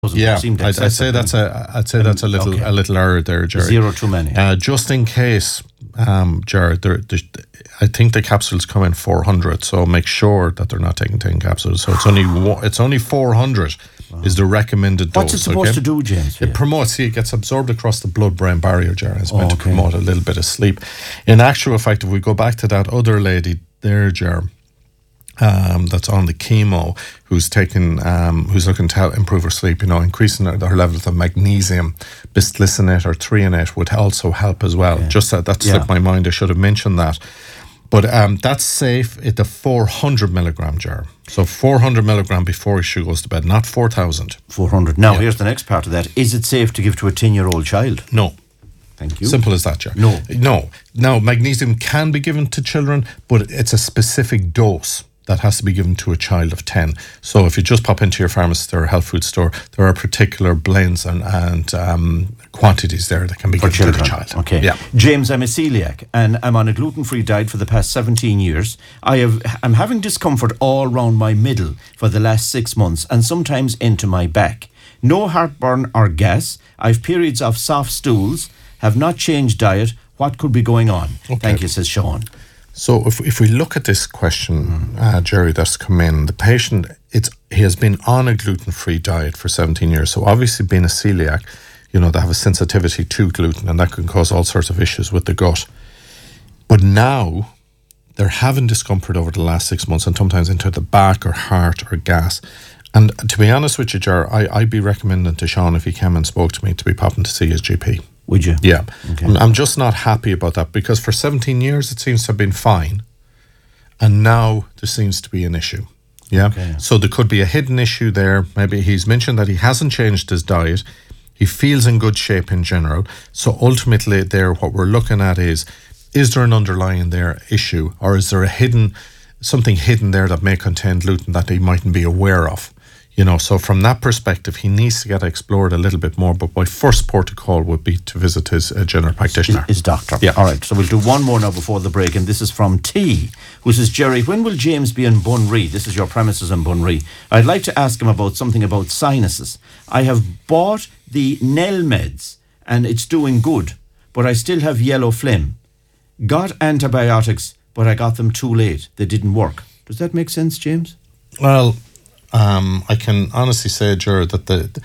Yeah, I'd say that's a little error there, Jerry. 0 too many. Just in case, Jared, I think the capsules come in 400, so make sure that they're not taking 10 capsules. So it's only 400 is the recommended dose. What's it supposed to do, James? It promotes. See, it gets absorbed across the blood-brain barrier, Jared. It's meant to promote a little bit of sleep. In actual fact, if we go back to that other lady there, Jared, that's on the chemo, who's looking to improve her sleep, increasing her levels of magnesium, bisglycinate or threonate would also help as well. Just that slipped my mind. I should have mentioned that. But that's safe at the 400 milligram jar. So 400 milligram before she goes to bed, not 4,000. 400. Now, here's the next part of that. Is it safe to give to a 10-year-old child? No. Thank you. Simple as that, Jar. No. Now, magnesium can be given to children, but it's a specific dose that has to be given to a child of 10. So if you just pop into your pharmacy or health food store, there are particular blends and quantities there that can be given to the child. Okay. Yeah. James, I'm a celiac and I'm on a gluten-free diet for the past 17 years. I'm having discomfort all round my middle for the last 6 months and sometimes into my back. No heartburn or gas. I've periods of soft stools. Have not changed diet. What could be going on? Okay. Thank you, says Sean. So if we look at this question, Jerry, that's come in, the patient, he has been on a gluten-free diet for 17 years. So obviously being a celiac, they have a sensitivity to gluten and that can cause all sorts of issues with the gut. But now they're having discomfort over the last 6 months and sometimes into the back or heart or gas. And to be honest with you, Jar, I'd be recommending to Sean, if he came and spoke to me, to be popping to see his GP. Would you? Yeah. Okay. I'm just not happy about that because for 17 years it seems to have been fine and now there seems to be an issue. Yeah. Okay. So there could be a hidden issue there. Maybe he's mentioned that he hasn't changed his diet. He feels in good shape in general. So ultimately there, what we're looking at is there an underlying issue or is there something hidden there that may contain gluten that he mightn't be aware of? So from that perspective, he needs to get explored a little bit more. But my first port of call would be to visit his general practitioner. His doctor. Yeah. All right. So we'll do one more now before the break. And this is from T, who says, Jerry, when will James be in Bunree? This is your premises in Bunree. I'd like to ask him about something about sinuses. I have bought the Nel meds and it's doing good, but I still have yellow phlegm. Got antibiotics, but I got them too late. They didn't work. Does that make sense, James? Well, I can honestly say, Jared, that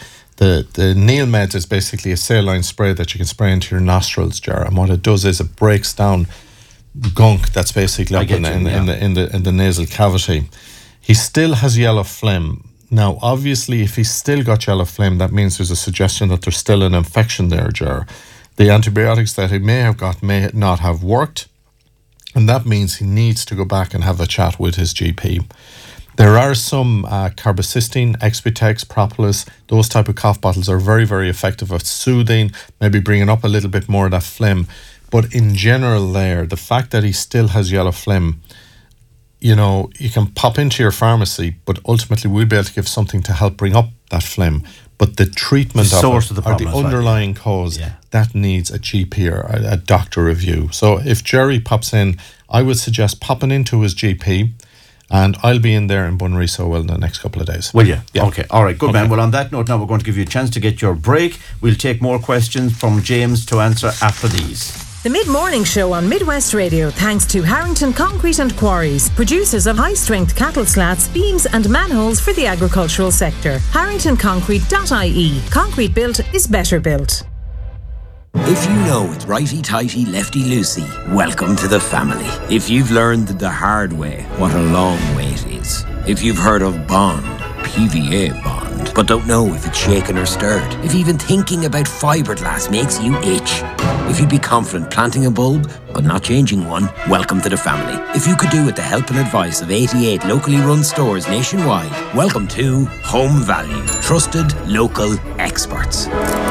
the Neil Med is basically a saline spray that you can spray into your nostrils, Jared. And what it does is it breaks down gunk that's basically up in the nasal cavity. He still has yellow phlegm. Now, obviously, if he's still got yellow phlegm, that means there's a suggestion that there's still an infection there, Jared. The antibiotics that he may have got may not have worked, and that means he needs to go back and have a chat with his GP. There are some carbocisteine, Exbutex, Propolis, those type of cough bottles are very, very effective at soothing, maybe bringing up a little bit more of that phlegm. But in general the fact that he still has yellow phlegm, you can pop into your pharmacy, but ultimately we'll be able to give something to help bring up that phlegm. But the treatment of the underlying cause, that needs a GP or a doctor review. So if Jerry pops in, I would suggest popping into his GP. And I'll be in there in Bunree in the next couple of days. Will you? Yeah. Okay. All right. Good, man. Well, on that note, now we're going to give you a chance to get your break. We'll take more questions from James to answer after these. The Mid-Morning Show on Midwest Radio, thanks to Harrington Concrete and Quarries, producers of high-strength cattle slats, beams and manholes for the agricultural sector. HarringtonConcrete.ie. Concrete built is better built. If you know it's righty-tighty, lefty-loosey, welcome to the family. If you've learned the hard way what a long way it is. If you've heard of Bond, PVA Bond, but don't know if it's shaken or stirred. If even thinking about fiberglass makes you itch. If you'd be confident planting a bulb, but not changing one, welcome to the family. If you could do with the help and advice of 88 locally run stores nationwide, welcome to Home Value. Trusted local experts.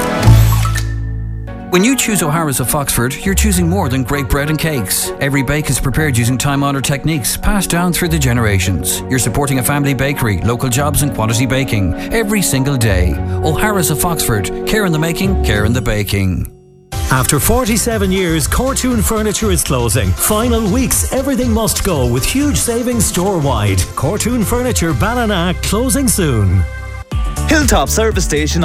When you choose O'Hara's of Foxford, you're choosing more than great bread and cakes. Every bake is prepared using time-honoured techniques passed down through the generations. You're supporting a family bakery, local jobs and quality baking every single day. O'Hara's of Foxford. Care in the making, care in the baking. After 47 years, Cortoon Furniture is closing. Final weeks, everything must go with huge savings store-wide. Cortoon Furniture, Ballina, closing soon. Hilltop Service Station